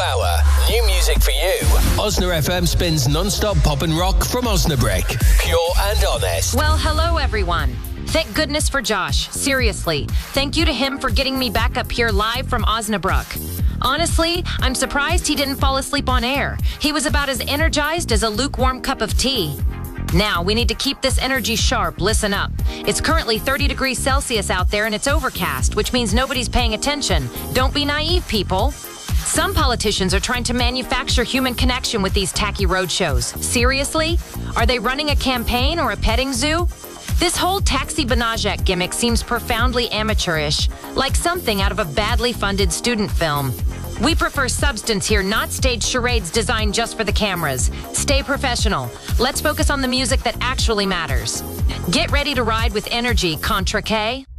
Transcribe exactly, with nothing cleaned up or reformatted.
hour, new music for you. Osna F M spins non-stop pop and rock from Osnabrück. Pure and honest. Well, hello, everyone. Thank goodness for Josh. Seriously. Thank you to him for getting me back up here live from Osnabrück. Honestly, I'm surprised he didn't fall asleep on air. He was about as energized as a lukewarm cup of tea. Now, we need to keep this energy sharp. Listen up. It's currently thirty degrees Celsius out there and it's overcast, which means nobody's paying attention. Don't be naive, people. Some politicians are trying to manufacture human connection with these tacky roadshows. Seriously? Are they running a campaign or a petting zoo? This whole Taxi Banajak gimmick seems profoundly amateurish, like something out of a badly funded student film. We prefer substance here, not stage charades designed just for the cameras. Stay professional. Let's focus on the music that actually matters. Get ready to ride with energy, Contra K.